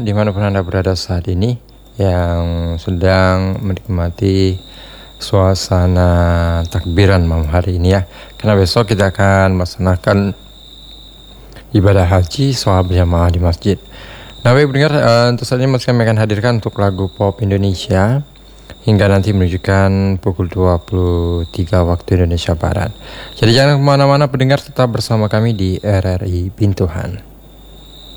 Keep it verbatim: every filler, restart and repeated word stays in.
dimanapun Anda berada saat ini yang sedang menikmati suasana takbiran malam hari ini ya. Karena besok kita akan melaksanakan ibadah haji sholat berjamaah di masjid. Nah, baik pendengar, uh, untuk saat ini masih kami akan hadirkan untuk lagu pop Indonesia hingga nanti menunjukkan pukul dua puluh tiga waktu Indonesia Barat. Jadi jangan kemana-mana pendengar, tetap bersama kami di R R I Bintuhan.